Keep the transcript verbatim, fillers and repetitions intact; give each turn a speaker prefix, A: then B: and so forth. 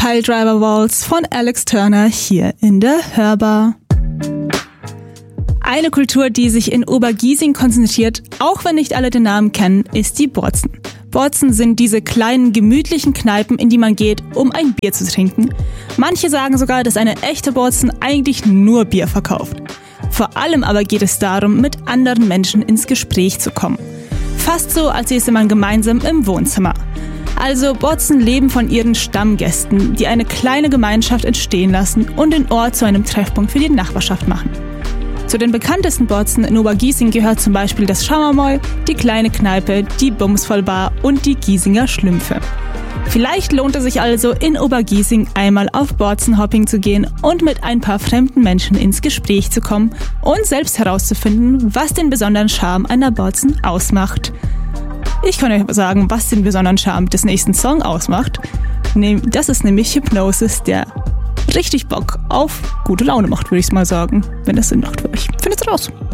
A: Piledriver Waltz von Alex Turner hier in der Hörbar. Eine Kultur, die sich in Obergiesing konzentriert, auch wenn nicht alle den Namen kennen, ist die Botzen. Botzen sind diese kleinen, gemütlichen Kneipen, in die man geht, um ein Bier zu trinken. Manche sagen sogar, dass eine echte Botzen eigentlich nur Bier verkauft. Vor allem aber geht es darum, mit anderen Menschen ins Gespräch zu kommen. Fast so, als säße man gemeinsam im Wohnzimmer. Also Botzen leben von ihren Stammgästen, die eine kleine Gemeinschaft entstehen lassen und den Ort zu einem Treffpunkt für die Nachbarschaft machen. Zu den bekanntesten Botzen in Obergiesing gehört zum Beispiel das Schaumermoll, die kleine Kneipe, die Bumsvollbar und die Giesinger Schlümpfe. Vielleicht lohnt es sich also, in Obergiesing einmal auf Botzenhopping zu gehen und mit ein paar fremden Menschen ins Gespräch zu kommen und selbst herauszufinden, was den besonderen Charme einer Botzen ausmacht. Ich kann euch sagen, was den besonderen Charme des nächsten Songs ausmacht. Das ist nämlich Hypnosis, der richtig Bock auf gute Laune macht, würde ich mal sagen, wenn das Sinn macht für euch. Findet's raus!